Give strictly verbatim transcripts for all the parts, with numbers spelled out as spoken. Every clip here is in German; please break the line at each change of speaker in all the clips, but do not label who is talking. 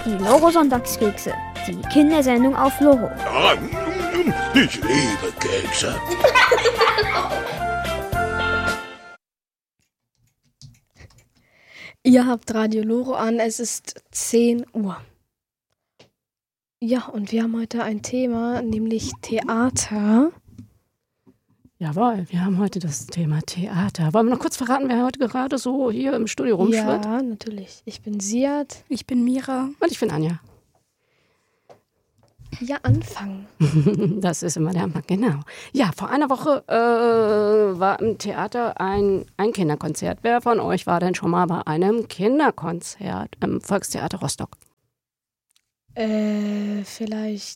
Die Loro-Sonntagskekse, die Kindersendung auf Loro.
Ich liebe Kekse.
Ihr habt Radio Loro an, es ist zehn Uhr. Ja, und wir haben heute ein Thema, nämlich Theater.
Jawohl, wir haben heute das Thema Theater. Wollen wir noch kurz verraten, wer heute gerade so hier im Studio rumschwirrt?
Ja, natürlich. Ich bin Siad.
Ich bin Mira.
Und ich bin Anja.
Ja, anfangen.
Das ist immer der Anfang, genau. Ja, vor einer Woche äh, war im Theater ein, ein Kinderkonzert. Wer von euch war denn schon mal bei einem Kinderkonzert im Volkstheater Rostock?
Äh, vielleicht.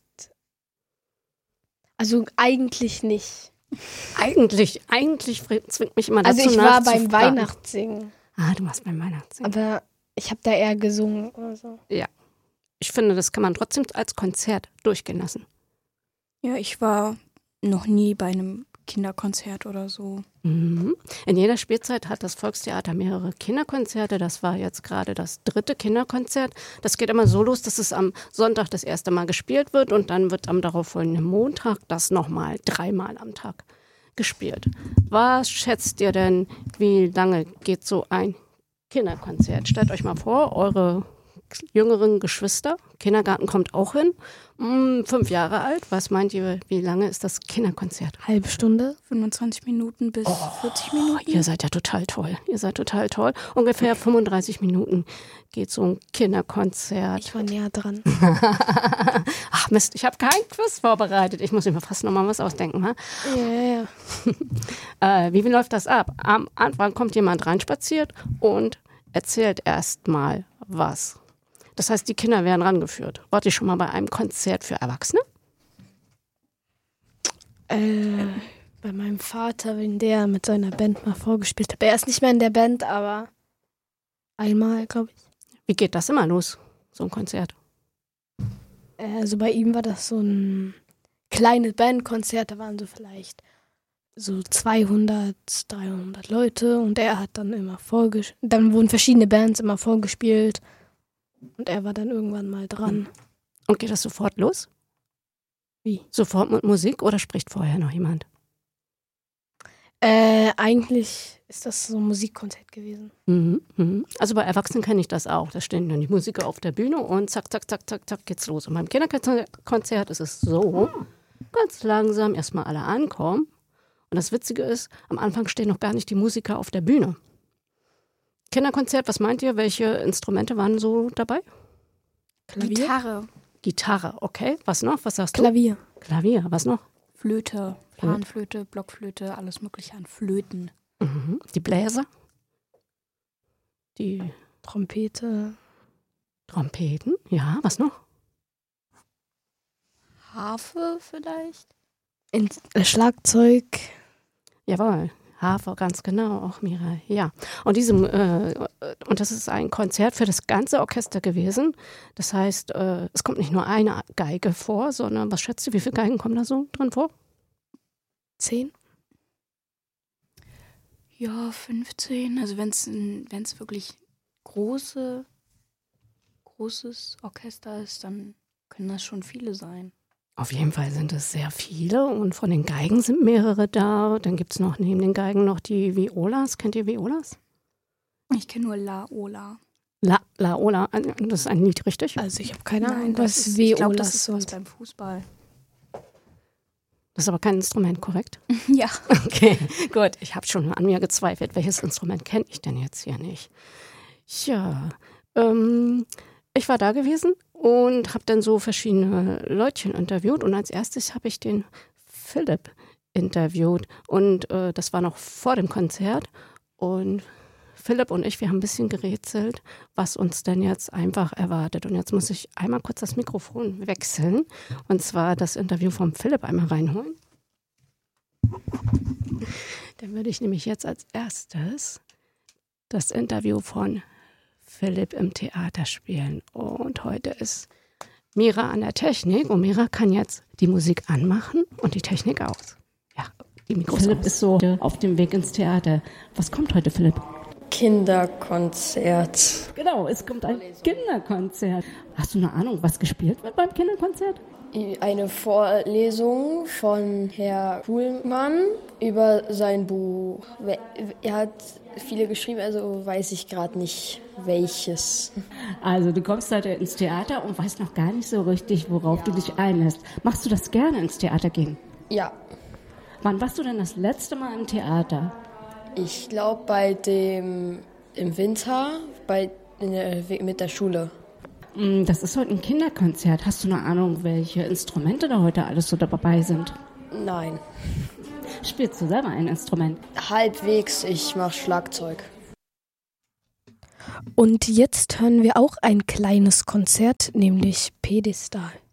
Also eigentlich nicht.
Eigentlich, eigentlich zwingt mich immer dazu
Also ich war beim
nachzufragen.
Weihnachtssingen.
Ah, du warst beim Weihnachtssingen.
Aber ich habe da eher gesungen oder so.
Ja. Ich finde, das kann man trotzdem als Konzert durchgehen lassen.
Ja, ich war noch nie bei einem Kinderkonzert oder so.
Mhm. In jeder Spielzeit hat das Volkstheater mehrere Kinderkonzerte. Das war jetzt gerade das dritte Kinderkonzert. Das geht immer so los, dass es am Sonntag das erste Mal gespielt wird und dann wird am darauffolgenden Montag das nochmal dreimal am Tag gespielt. Was schätzt ihr denn, wie lange geht so ein Kinderkonzert? Stellt euch mal vor, eure jüngeren Geschwister, Kindergarten kommt auch hin, mm, fünf Jahre alt. Was meint ihr, wie lange ist das Kinderkonzert?
Halbe Stunde?
fünfundzwanzig Minuten bis
Oh,
vierzig Minuten.
Ihr seid ja total toll. Ihr seid total toll. Ungefähr fünfunddreißig Minuten geht so ein Kinderkonzert.
Ich war näher dran.
Ach Mist, ich habe kein Quiz vorbereitet. Ich muss mir fast nochmal was ausdenken. Ha?
Ja, ja,
Äh, wie, wie läuft das ab? Am Anfang kommt jemand reinspaziert und erzählt erst mal was. Das heißt, die Kinder werden rangeführt. Wart ihr schon mal bei einem Konzert für Erwachsene?
Äh, bei meinem Vater, wenn der mit seiner Band mal vorgespielt hat. Er ist nicht mehr in der Band, aber einmal, glaube ich.
Wie geht das immer los, so ein Konzert?
Äh, also bei ihm war das so ein kleines Bandkonzert, da waren so vielleicht so zweihundert, dreihundert Leute und er hat dann immer vorgespielt. Dann wurden verschiedene Bands immer vorgespielt und er war dann irgendwann mal dran.
Und geht das sofort los?
Wie?
Sofort mit Musik oder spricht vorher noch jemand?
Äh, eigentlich ist das so ein Musikkonzert gewesen.
Mhm, mhm. Also bei Erwachsenen kenne ich das auch. Da stehen dann die Musiker auf der Bühne und zack, zack, zack, zack, zack geht's los. Und beim Kinderkonzert ist es so, ganz langsam erstmal alle ankommen. Und das Witzige ist, am Anfang stehen noch gar nicht die Musiker auf der Bühne. Kinderkonzert, was meint ihr? Welche Instrumente waren so dabei?
Klavier?
Gitarre,
Gitarre, okay. Was noch? Was sagst du?
Klavier.
Klavier, was noch?
Flöte, Panflöte, Blockflöte, alles mögliche an Flöten.
Mhm. Die Bläser? Die
Trompete.
Trompeten? Ja, was noch?
Harfe vielleicht?
In, äh, Schlagzeug.
Jawohl, Harfe, ganz genau, auch Mira. Ja, und diesem äh, und das ist ein Konzert für das ganze Orchester gewesen. Das heißt, äh, es kommt nicht nur eine Geige vor, sondern was schätzt du, wie viele Geigen kommen da so drin vor?
Zehn?
Ja, fünfzehn. Also wenn es wenn es wirklich große, großes Orchester ist, dann können das schon viele sein.
Auf jeden Fall sind es sehr viele und von den Geigen sind mehrere da. Dann gibt es noch neben den Geigen noch die Violas. Kennt ihr Violas?
Ich kenne nur La Ola.
La, La Ola, das ist ein Lied, richtig?
Also ich habe keine
Nein,
Ahnung,
das
was
ist, ich glaube, das
Violas
ist was
sind.
beim Fußball.
Das ist aber kein Instrument, korrekt?
Ja.
Okay, gut. Ich habe schon an mir gezweifelt. Welches Instrument kenne ich denn jetzt hier nicht? Ja, ähm, ich war da gewesen und habe dann so verschiedene Leutchen interviewt. Und als erstes habe ich den Philipp interviewt. Und äh, das war noch vor dem Konzert. Und Philipp und ich, wir haben ein bisschen gerätselt, was uns denn jetzt einfach erwartet. Und jetzt muss ich einmal kurz das Mikrofon wechseln und zwar das Interview vom Philipp einmal reinholen. Dann würde ich nämlich jetzt als erstes das Interview von Philipp im Theater spielen. Und heute ist Mira an der Technik und Mira kann jetzt die Musik anmachen und die Technik aus. Ja, die Mikros Philipp aus. Ist so auf dem Weg ins Theater. Was kommt heute, Philipp?
Kinderkonzert.
Genau, es kommt ein Kinderkonzert. Hast du eine Ahnung, was gespielt wird beim Kinderkonzert?
Eine Vorlesung von Herr Kuhlmann über sein Buch. Er hat viele geschrieben, also weiß ich gerade nicht, welches.
Also du kommst heute ins Theater und weißt noch gar nicht so richtig, worauf ja. du dich einlässt. Machst du das gerne, ins Theater gehen?
Ja.
Wann warst du denn das letzte Mal im Theater?
Ich glaube bei dem, im Winter, bei, in der, mit der Schule.
Das ist heute ein Kinderkonzert. Hast du eine Ahnung, welche Instrumente da heute alles so dabei sind?
Nein.
Spielst du selber ein Instrument?
Halbwegs, ich mache Schlagzeug.
Und jetzt hören wir auch ein kleines Konzert, nämlich Pedestal.